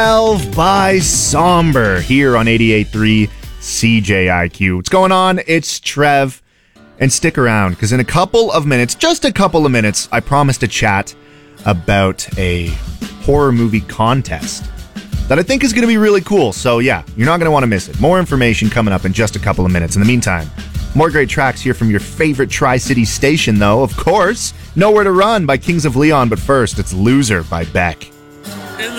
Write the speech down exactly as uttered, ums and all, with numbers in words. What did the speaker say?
twelve by Somber here on eighty-eight point three C J I Q. What's going on? It's Trev. And stick around, because in a couple of minutes, just a couple of minutes, I promise to chat about a horror movie contest that I think is going to be really cool. So yeah, you're not going to want to miss it. More information coming up in just a couple of minutes. In the meantime, more great tracks here from your favorite Tri-City station, though. Of course, Nowhere to Run by Kings of Leon, but first, it's Loser by Beck.